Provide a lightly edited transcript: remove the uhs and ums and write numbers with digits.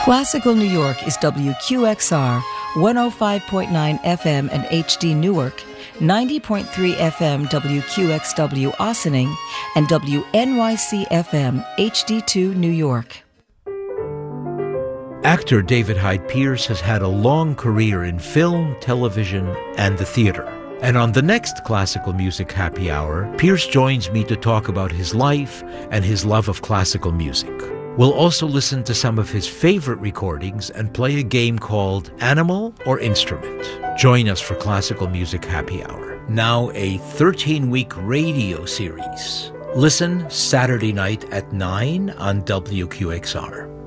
Classical New York is WQXR 105.9 FM and HD Newark, 90.3 FM WQXW Ossining, and WNYC FM HD2 New York. Actor David Hyde Pierce has had a long career in film, television, and the theater. And on the next Classical Music Happy Hour, Pierce joins me to talk about his life and his love of classical music. We'll also listen to some of his favorite recordings and play a game called Animal or Instrument. Join us for Classical Music Happy Hour. Now a 13-week radio series. Listen Saturday night at 9 on WQXR.